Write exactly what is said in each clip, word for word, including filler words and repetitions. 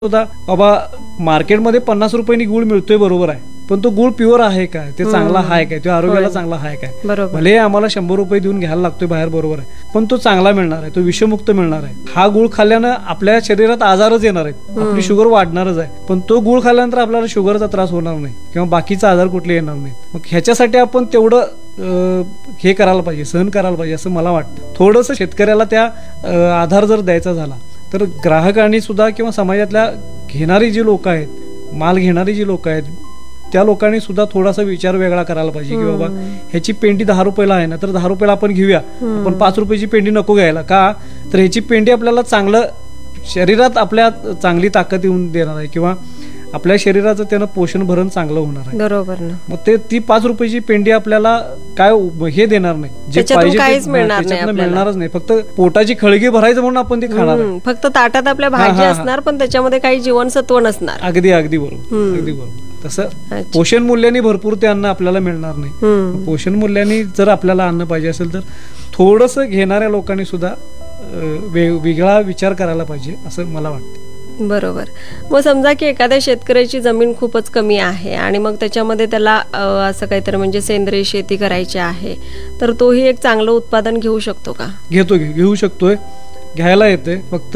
सुद्धा बाबा मार्केटमध्ये पन्नास रुपयांनी गुळ मिळतोय बरोबर आहे, पण तो गुळ प्युअर आहे काय, ते चांगला आहे काय, तो आरोग्याला चांगला आहे काय. भले आम्हाला शंभर रुपये देऊन घ्यायला लागतोय बाहेर बरोबर आहे, पण तो चांगला मिळणार आहे, तो विषमुक्त मिळणार आहे. हा गुळ खाल्ल्यानं आपल्या शरीरात आजारच येणार आहेत, आपली शुगर वाढणारच आहे, पण तो गुळ खाल्ल्यानंतर आपल्याला शुगरचा त्रास होणार नाही किंवा बाकीचा आजार कुठले येणार नाहीत. मग ह्याच्यासाठी आपण तेवढं हे करायला पाहिजे, सहन करायला पाहिजे असं मला वाटतं. थोडंसं शेतकऱ्याला त्या आधार जर द्यायचा झाला तर ग्राहकांनी सुद्धा किंवा समाजातल्या घेणारी जी लोक आहेत, माल घेणारी जी लोक आहेत, त्या लोकांनी सुद्धा थोडासा विचार वेगळा करायला पाहिजे की बाबा ह्याची पेंडी दहा रुपयाला आहे ना, तर दहा रुपयाला आपण घेऊया, आपण पाच रुपयाची पेंडी नको घ्यायला. का तर ह्याची पेंडी आपल्याला चांगलं शरीरात आपल्या चांगली ताकद येऊन देणार आहे किंवा आपल्या शरीराचं त्यानं पोषण भरण चांगलं होणार आहे. बरोबर ना. मग ते ती पाच रुपयाची पेंडी आपल्याला काय हे देणार नाही, जे पाहिजे त्याच्यातनं मिळणारच नाही. फक्त पोटाची खळगी भरायचं म्हणून आपण ते खाणार, फक्त ताटात आपल्या भाजी असणार पण त्याच्यामध्ये काही जीवनसत्व नसणार. अगदी अगदी बरोबर, अगदी बरोबर. तसं पोषण मूल्याने भरपूर ते अन्न आपल्याला मिळणार नाही. पोषण मूल्याने जर आपल्याला अन्न पाहिजे असेल तर थोडस घेणाऱ्या लोकांनी सुद्धा वेगळा विचार करायला पाहिजे असं मला वाटतं. बरोबर. मग समजा की एखाद्या शेतकऱ्याची जमीन खूपच कमी आहे आणि मग त्याच्यामध्ये त्याला असं काहीतरी म्हणजे सेंद्रिय शेती करायची आहे, तर तोही एक चांगलं उत्पादन घेऊ शकतो का? घेतो, घेऊ शकतोय, घ्यायला येते. फक्त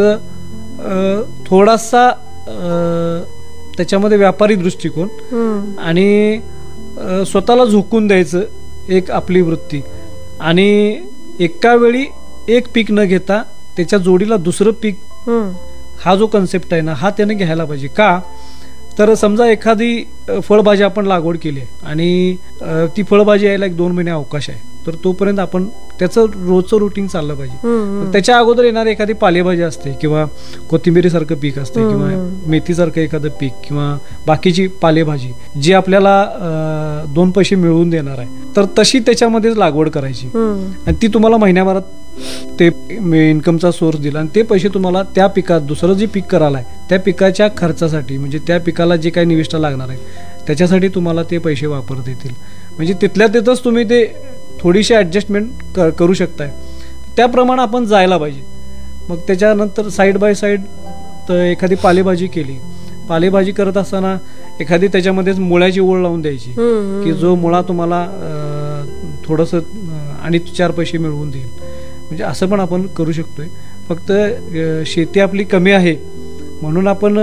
थोडासा त्याच्यामध्ये व्यापारी दृष्टिकोन आणि स्वतःला झोकून द्यायचं एक आपली वृत्ती, आणि एका वेळी एक पीक न घेता त्याच्या जोडीला दुसरं पीक, हा जो कन्सेप्ट आहे ना, हा त्याने घ्यायला पाहिजे. का तर समजा एखादी फळभाजी आपण लागवड केली आहे आणि ती फळभाजी यायला एक दोन महिने अवकाश आहे, तर तोपर्यंत आपण त्याचं रोजचं रुटीन चाललं पाहिजे. त्याच्या अगोदर येणारी एखादी पालेभाजी असते किंवा कोथिंबिरी सारखं पीक असते किंवा मेथीसारखं एखादं पीक किंवा बाकीची पालेभाजी जी आपल्याला दोन पैसे मिळवून देणार आहे, तर तशी त्याच्यामध्येच लागवड करायची आणि ती तुम्हाला महिन्याभरात ते इन्कमचा सोर्स दिला आणि ते पैसे तुम्हाला त्या पिकात दुसरं जे पीक करायला आहे त्या पिकाच्या खर्चासाठी, म्हणजे त्या पिकाला जे काही निविष्ठा लागणार आहे त्याच्यासाठी तुम्हाला ते पैसे वापरता येतील. म्हणजे तिथल्या तिथंच तुम्ही ते थोडीशी ॲडजस्टमेंट करू शकताय. त्याप्रमाणे आपण जायला पाहिजे. मग त्याच्यानंतर साईड बाय साईड तर एखादी पालेभाजी केली, पालेभाजी करत असताना एखादी त्याच्यामध्येच मुळ्याची ओळ लावून द्यायची की जो मुळा तुम्हाला थोडंसं आणि चार पैसे मिळवून देईल. म्हणजे असं पण आपण करू शकतोय. फक्त शेती आपली कमी आहे म्हणून आपण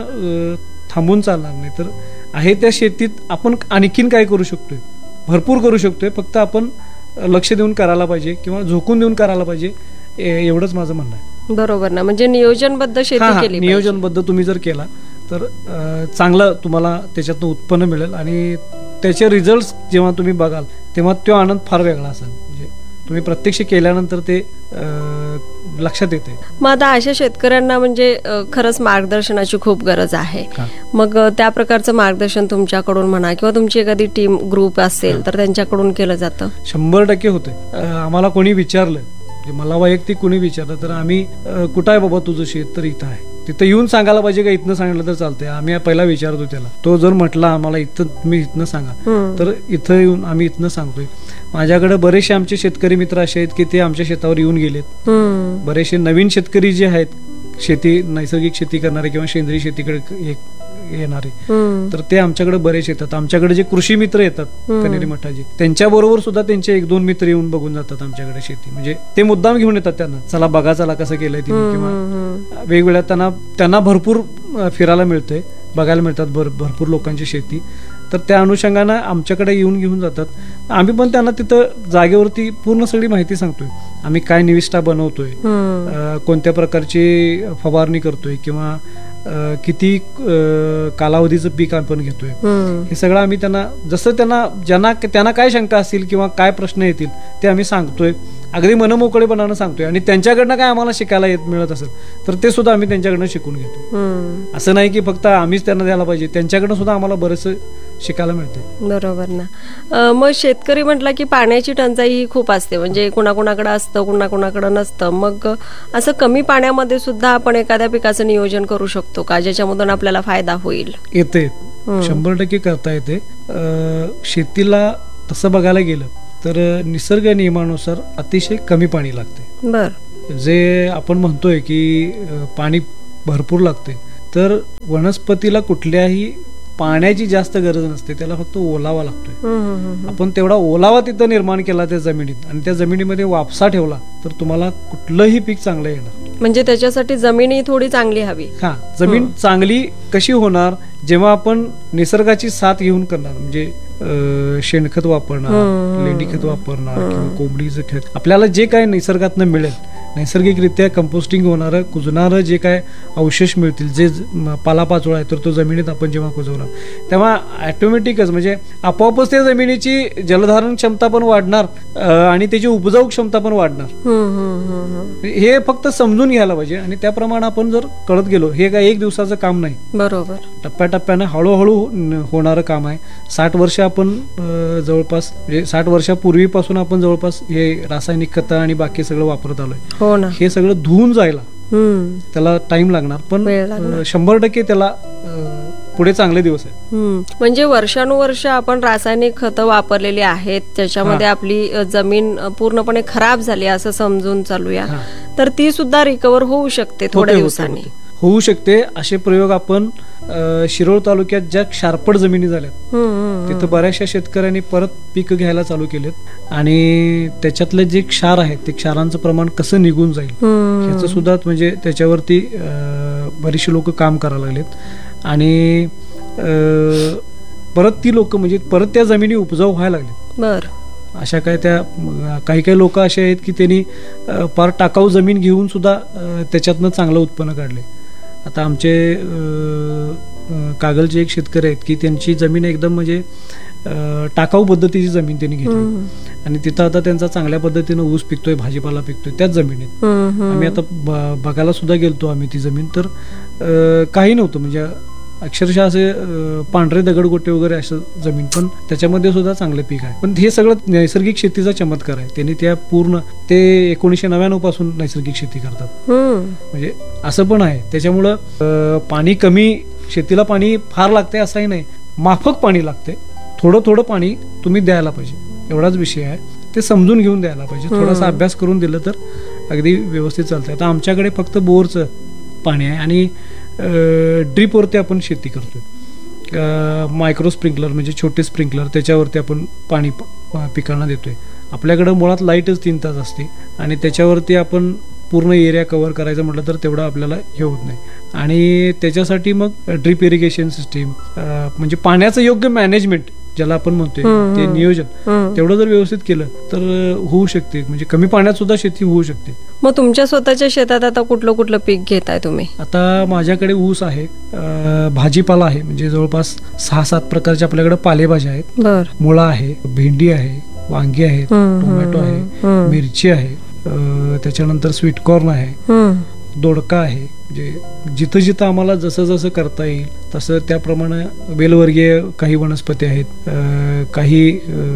थांबून चालणार नाही, तर आहे त्या शेतीत आपण आणखीन काय करू शकतोय, भरपूर करू शकतोय. फक्त आपण लक्ष देऊन करायला पाहिजे किंवा झोकून देऊन करायला पाहिजे, एवढंच माझं म्हणणं आहे. बरोबर ना. म्हणजे नियोजनबद्ध शेती केली, नियोजनबद्ध तुम्ही जर केला तर चांगलं तुम्हाला त्याच्यातनं उत्पन्न मिळेल आणि त्याचे रिझल्ट जेव्हा तुम्ही बघाल तेव्हा तो आनंद फार वेगळा असेल. म्हणजे तुम्ही प्रत्यक्ष केल्यानंतर ते लक्षात येते. मग आता अशा शेतकऱ्यांना म्हणजे खरंच मार्गदर्शनाची खूप गरज आहे. मग त्या प्रकारचं मार्गदर्शन तुमच्याकडून म्हणा किंवा तुमची एखादी टीम ग्रुप असेल तर त्यांच्याकडून केलं जातं? शंभर टक्के होते. आम्हाला कोणी विचारलं, मला वैयक्तिक कोणी विचारलं तर आम्ही कुठं आहे बाबा तुझं शेत, तर इथं आहे, तिथं येऊन सांगायला पाहिजे का इथनं सांगितलं तर चालतंय. आम्ही पहिला विचारतो त्याला, तो जर म्हटला आम्हाला इथं तुम्ही इथनं सांगा तर इथं येऊन आम्ही इथनं सांगतोय. माझ्याकडे बरेचसे आमचे शेतकरी मित्र असे आहेत की ते आमच्या शेतावर येऊन गेलेत. बरेचसे नवीन शेतकरी जे आहेत, शेती नैसर्गिक शेती करणारे किंवा सेंद्रिय शेतीकडे येणारे, तर ते आमच्याकडे बरेच येतात. आमच्याकडे जे कृषी मित्र येतात कनेरी मठाचे, त्यांच्या बरोबर सुद्धा त्यांचे एक दोन मित्र येऊन बघून जातात आमच्याकडे शेती. म्हणजे ते मुद्दाम घेऊन येतात, त्यांना चला बघा, चला कसं केलंय तिने, किंवा वेगवेगळ्या त्यांना त्यांना भरपूर फिरायला मिळतंय, बघायला मिळतात भरपूर लोकांची शेती, तर त्या अनुषंगानं आमच्याकडे येऊन घेऊन जातात. आम्ही पण त्यांना तिथं जागेवरती पूर्ण सगळी माहिती सांगतोय. आम्ही काय निविष्ठा बनवतोय, कोणत्या प्रकारची फवारणी करतोय किंवा किती कालावधीचं पीक आपण घेतोय, हे सगळं आम्ही त्यांना, जसं त्यांना ज्यांना त्यांना काय शंका असतील किंवा काय प्रश्न येतील ते आम्ही सांगतोय, अगदी मनमोकळेपणानं सांगतोय. आणि त्यांच्याकडनं काय आम्हाला शिकायला येत मिळत असेल तर ते सुद्धा आम्ही त्यांच्याकडनं शिकून घेतो. असं नाही की फक्त आम्हीच त्यांना द्यायला पाहिजे, त्यांच्याकडनं सुद्धा आम्हाला बरेच शिकायला मिळते. बरोबर ना. मग शेतकरी म्हटलं की पाण्याची टंचाई ही खूप असते, म्हणजे कुणाकुणाकडे असतं, कुणाकुणाकडे नसतं. मग असं कमी पाण्यामध्ये सुद्धा आपण एखाद्या पिकाचं नियोजन करू शकतो का, ज्याच्यामधून आपल्याला फायदा होईल? येते, शंभर टक्के करता येते. शेतीला तसं बघायला गेलं तर निसर्ग नियमानुसार अतिशय कमी पाणी लागते. बर. जे आपण म्हणतोय की पाणी भरपूर लागते तर वनस्पतीला कुठल्याही पाण्याची जास्त गरज नसते, त्याला फक्त ओलावा लागतोय. आपण तेवढा ओलावा तिथं निर्माण केला त्या जमिनीत आणि त्या जमिनीमध्ये वापसा ठेवला तर तुम्हाला कुठलंही पीक चांगलं येणार. म्हणजे त्याच्यासाठी जमीन थोडी चांगली हवी. हा, जमीन चांगली कशी होणार, जेव्हा आपण निसर्गाची साथ घेऊन करणार, म्हणजे शेणखत वापरणार, लेंडीखत वापरणार किंवा कोंबडीचं खत, आपल्याला जे काय निसर्गातनं मिळेल, नैसर्गिकरित्या कंपोस्टिंग होणारं कुजणारं जे काय अवशेष मिळतील, जे पालापाचोळा आहे तर तो जमिनीत आपण जेव्हा कुजवणार तेव्हा ऑटोमॅटिकच म्हणजे आपोआपच त्या जमिनीची जलधारण क्षमता पण वाढणार आणि त्याची उपजाऊ क्षमता पण वाढणार. हे फक्त समजून घ्यायला पाहिजे आणि त्याप्रमाणे आपण जर कळत गेलो, हे काय एक दिवसाचं काम नाही, बरोबर, टप्प्याटप्प्यानं हळूहळू होणारं काम आहे. साठ वर्ष आपण जवळपास म्हणजे साठ वर्षापूर्वीपासून आपण जवळपास हे रासायनिक खतं आणि बाकी सगळं वापरत आलोय. हो ना, हे सगळं धुवून जायला त्याला टाइम लागणार, पण शंभर टक्के त्याला पुढे चांगले दिवस आहे. म्हणजे वर्षानुवर्ष आपण रासायनिक खतं वापरलेली आहेत, त्याच्यामध्ये आपली जमीन पूर्णपणे खराब झाली असं समजून चालूया, तर ती सुद्धा रिकव्हर होऊ शकते थोड्या दिवसांनी, होऊ शकते. असे प्रयोग आपण शिरोळ तालुक्यात ज्या क्षारपड जमिनी झाल्यात तिथं बऱ्याचशा शेतकऱ्यांनी परत पीक घ्यायला चालू केलेत आणि त्याच्यातले जे क्षार आहेत ते क्षारांचं प्रमाण कसं निघून जाईल ह्याचं सुद्धा म्हणजे त्याच्यावरती बरीचशी लोक काम करायला लागलेत आणि परत ती लोक म्हणजे परत त्या जमिनी उपजाऊ व्हायला लागलेत. बर, अशा काय त्या काही काही लोक असे आहेत की त्यांनी फार टाकाऊ जमीन घेऊन सुद्धा त्याच्यातनं चांगलं उत्पन्न काढले. आता आमचे कागलचे एक शेतकरी आहेत की त्यांची जमीन एकदम म्हणजे टाकाऊ पद्धतीची जमीन त्यांनी घेतली आणि तिथं आता त्यांचा चांगल्या पद्धतीनं ऊस पिकतोय, भाजीपाला पिकतोय त्याच जमिनीत. आम्ही आता बघायला सुद्धा गेलतो आम्ही ती जमीन, तर काही नव्हतं म्हणजे अक्षरशः असे पांढरे दगडगोटे वगैरे असं जमीन, पण त्याच्यामध्ये सुद्धा चांगलं पीक आहे. पण हे सगळं नैसर्गिक शेतीचा चमत्कार आहे. त्यांनी त्या पूर्ण ते एकोणीसशे नव्याण्णव पासून नैसर्गिक शेती करतात, म्हणजे असं पण आहे. त्याच्यामुळं पाणी कमी, शेतीला पाणी फार लागते असंही नाही, माफक पाणी लागते, थोडं थोडं पाणी तुम्ही द्यायला पाहिजे, एवढाच विषय आहे. ते समजून घेऊन द्यायला पाहिजे, थोडासा अभ्यास करून दिलं तर अगदी व्यवस्थित चालतंय. आता आमच्याकडे फक्त बोरचं पाणी आहे आणि ड्रीपवरती आपण शेती करतोय, मायक्रो स्प्रिंकलर म्हणजे छोटे स्प्रिंकलर त्याच्यावरती आपण पाणी पिकांना देतोय. आपल्याकडं मुळात लाईटच तीन तास असते आणि त्याच्यावरती आपण पूर्ण एरिया कव्हर करायचं म्हटलं तर तेवढं आपल्याला हे होत नाही आणि त्याच्यासाठी मग ड्रीप इरिगेशन सिस्टीम म्हणजे पाण्याचं योग्य मॅनेजमेंट ज्याला आपण म्हणतोय ते नियोजन तेवढं जर व्यवस्थित केलं तर होऊ शकते, म्हणजे कमी पाण्यात सुद्धा शेती होऊ शकते. मग तुमच्या स्वतःच्या शेतात आता कुठलं कुठलं पीक घेताय तुम्ही? आता माझ्याकडे ऊस आहे, भाजीपाला आहे, म्हणजे जवळपास सहा सात प्रकारच्या आपल्याकडे पालेभाज्या आहेत. मुळा आहे, भेंडी आहे, वांगी आहेत, टोमॅटो आहे, मिरची आहे, त्याच्यानंतर स्वीटकॉर्न आहे, दोडका आहे. म्हणजे जिथं जिथं आम्हाला जसं जसं करता येईल तसं त्याप्रमाणे वेलवर्गीय काही वनस्पती आहेत, काही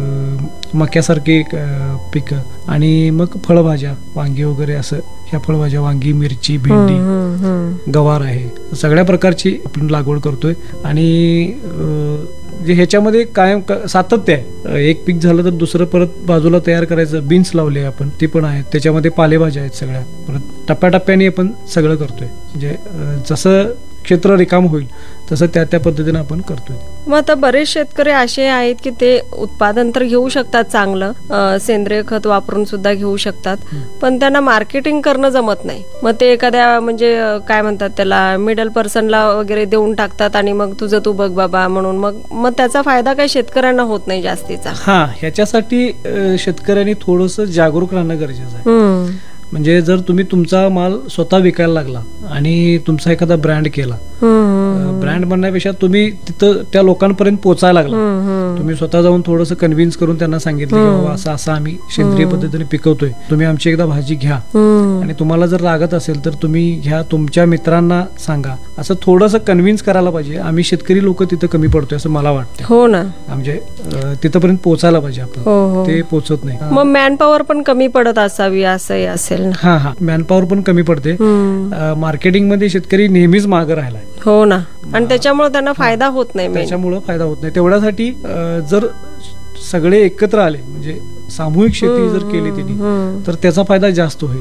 मक्यासारखे पिकं आणि मग फळभाज्या, वांगी वगैरे असं ह्या फळभाज्या, वांगी, मिरची, भेंडी, गवार आहे, सगळ्या प्रकारची आपण लागवड करतोय आणि ह्याच्यामध्ये कायम सातत्य आहे. एक पीक झालं तर दुसरं परत बाजूला तयार करायचं. बीन्स लावले आपण, ते पण आहेत, त्याच्यामध्ये पालेभाज्या आहेत सगळ्या. परत टप्प्याटप्प्याने आपण सगळं करतोय, म्हणजे जसं क्षेत्र रिकाम होईल तसं त्या त्या पद्धतीने आपण करतोय. मग आता बरेच शेतकरी असे आहेत की ते उत्पादन तर घेऊ शकतात चांगलं, सेंद्रिय खत वापरून सुद्धा घेऊ शकतात, पण त्यांना मार्केटिंग करणं जमत नाही. मग ते एखाद्या म्हणजे काय म्हणतात त्याला मिडल पर्सनला वगैरे देऊन टाकतात आणि मग तुझं तू बघ बाबा म्हणून, मग मग त्याचा फायदा काही शेतकऱ्यांना होत नाही जास्तीचा. हा, ह्याच्यासाठी शेतकऱ्यांनी थोडंसं जागरूक राहणं गरजेचं आहे. म्हणजे जर तुम्ही तुमचा माल स्वतः विकायला लागला आणि तुमचा एखादा ब्रँड केला, ब्रँड म्हणण्यापेक्षा तुम्ही तिथं त्या लोकांपर्यंत पोहोचायला लागला, तुम्ही स्वतः जाऊन थोडंसं कन्व्हिन्स करून त्यांना सांगितलं की बाबा असं असं आम्ही सेंद्रिय पद्धतीने पिकवतोय, तुम्ही आमची एकदा भाजी घ्या आणि तुम्हाला जर लागत असेल तर तुम्ही घ्या, तुमच्या मित्रांना सांगा, असं थोडंसं कन्व्हिन्स करायला पाहिजे. आम्ही शेतकरी लोक तिथं कमी पडतोय असं मला वाटतं. हो ना, म्हणजे तिथपर्यंत पोहोचायला पाहिजे आपण, ते पोहोचत नाही. मग मॅनपॉवर पण कमी पडत असावी असंही असेल. हा हा, मॅनपॉवर पण कमी पडते. मार्केटिंग मध्ये शेतकरी नेहमीच मागं राहिलाय. हो ना, आणि त्याच्यामुळे त्यांना फायदा होत नाही. त्याच्यामुळे फायदा होत नाही. तेवढ्यासाठी जर सगळे एकत्र आले, म्हणजे सामूहिक शेती जर केली त्यांनी तर त्याचा फायदा जास्त होईल.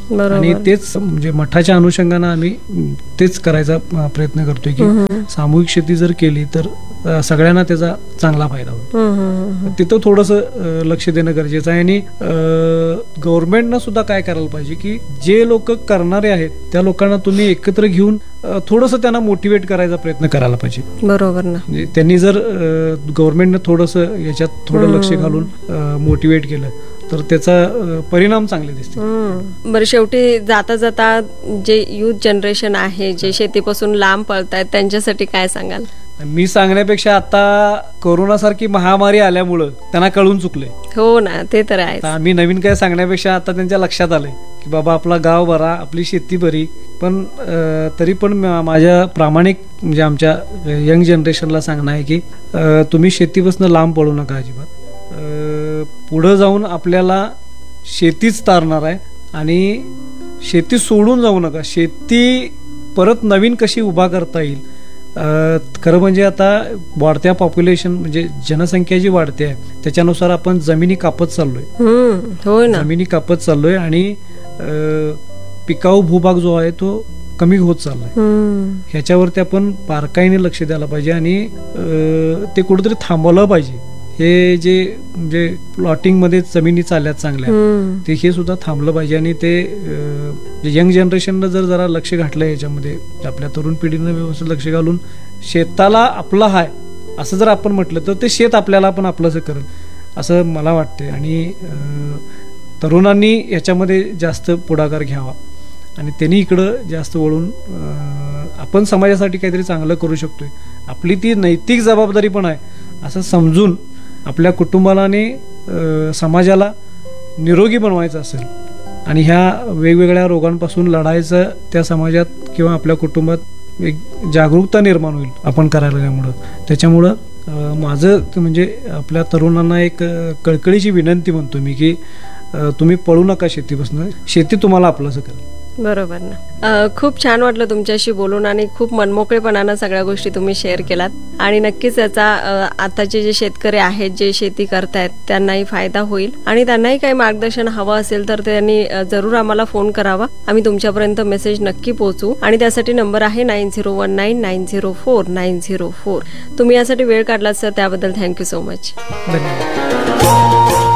बरोबर. आणि तेच म्हणजे मठाच्या अनुषंगानं आम्ही तेच करायचा अ, प्रयत्न करतोय की सामूहिक शेती जर केली तर अ, सगळ्यांना त्याचा चांगला फायदा होईल. हम्म, हम्म, हम्म. तिथं थोडंसं लक्ष देणं गरजेचं आहे. आणि गव्हर्नमेंटनं सुद्धा काय करायला पाहिजे की जे लोक करणारे आहेत त्या लोकांना तुम्ही एकत्र घेऊन अ, थोडंसं त्यांना मोटिवेट करायचा प्रयत्न करायला पाहिजे. बरोबर ना. म्हणजे त्यांनी जर गव्हर्नमेंटनं थोडंसं याच्यात थोडं लक्ष घालून मोटिवेट केलं तर त्याचा अ, परिणाम चांगले दिसतील. हम्म. बरं, शेवटी जाता जाता जे युथ जनरेशन आहे जे शेतीपासून लांब पळतायत त्यांच्यासाठी काय सांगाल? मी सांगण्यापेक्षा आता कोरोनासारखी महामारी आल्यामुळं त्यांना कळून चुकले. हो ना, ते तर आहे. आता आम्ही नवीन काय सांगण्यापेक्षा आता त्यांच्या लक्षात आलंय की बाबा आपला गाव बरा, आपली शेती बरी. पण अ, तरी पण मा- माझ्या प्रामाणिक म्हणजे आमच्या यंग जनरेशनला सांगणं आहे की अ, तुम्ही शेतीपासून लांब पडू नका अजिबात. अ, पुढं जाऊन आपल्याला शेतीच तारणार आहे आणि शेती सोडून जाऊ नका. शेती परत नवीन कशी उभा करता येईल. अ, खरं म्हणजे आता वाढत्या पॉप्युलेशन म्हणजे जनसंख्या जी वाढते आहे त्याच्यानुसार आपण जमिनी कापत चाललोय. हम्म. होय ना. जमिनी कापत चाललोय आणि अ, पिकाऊ भूभाग जो आहे तो कमी होत चाललाय. हम्म. ह्याच्यावरती आपण बारकाईने लक्ष द्यायला पाहिजे आणि अ, ते कुठेतरी थांबवलं पाहिजे. हे जे म्हणजे प्लॉटिंग मध्ये जमिनी चालल्यात चांगल्या हम्म. ते हे सुद्धा थांबलं पाहिजे. आणि ते यंग जनरेशननं जर जरा लक्ष घातलं याच्यामध्ये आपल्या तरुण पिढीनं व्यवस्थित लक्ष घालून शेताला आपला हाय असं जर आपण म्हटलं तर ते शेत आपल्याला आपण आपलंसं करेल असं मला वाटते. आणि अ, तरुणांनी याच्यामध्ये जास्त पुढाकार घ्यावा आणि त्यांनी इकडं जास्त वळून अ, आपण समाजासाठी काहीतरी चांगलं करू शकतोय. आपली ती नैतिक जबाबदारी पण आहे असं समजून आपल्या कुटुंबाला आणि अ, समाजाला निरोगी बनवायचं असेल आणि ह्या वेगवेगळ्या रोगांपासून लढायचं त्या समाजात किंवा आपल्या कुटुंबात एक जागरूकता निर्माण होईल आपण करायला लागल्यामुळं. त्याच्यामुळं अ, माझं त- म्हणजे आपल्या तरुणांना एक अ, कळकळीची विनंती म्हणतो मी की अ, तुम्ही पळू नका शेतीपासून. शेती तुम्हाला आपलंसं करेल. बरोबर ना. अ, खूप छान वाटलं तुमच्याशी बोलून आणि खूप मनमोकळेपणानं सगळ्या गोष्टी तुम्ही शेअर केलात आणि नक्कीच याचा अ, आताचे जे शेतकरी आहेत जे शेती करतायत त्यांनाही फायदा होईल आणि त्यांनाही काही मार्गदर्शन हवं असेल तर त्यांनी अ, जरूर आम्हाला फोन करावा. आम्ही तुमच्यापर्यंत मेसेज नक्की पोहोचू आणि त्यासाठी नंबर आहे nine zero one nine nine zero four nine zero four. तुम्ही यासाठी वेळ काढलात सर, त्याबद्दल थँक्यू सो मच. धन्यवाद.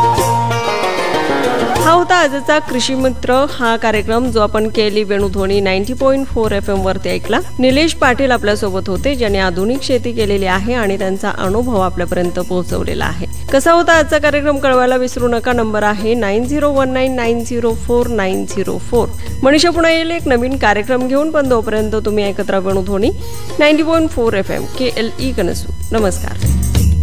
हा होता आजचा कृषी मित्र हा कार्यक्रम जो आपण केली Venudhwani ninety point four F M वरती ऐकला. निलेश पाटील आपल्यासोबत होते ज्यांनी आधुनिक शेती केलेली आहे आणि त्यांचा अनुभव आपल्यापर्यंत पोहोचवलेला आहे. कसा होता आजचा कार्यक्रम कळवायला विसरू नका. नंबर आहे nine zero one nine nine zero four nine zero four. Manisha पुन्हा येईल एक नवीन कार्यक्रम घेऊन, पण तोपर्यंत तुम्ही ऐकत राहा Venudhwani ninety point four F M के एल ई कनसू. नमस्कार.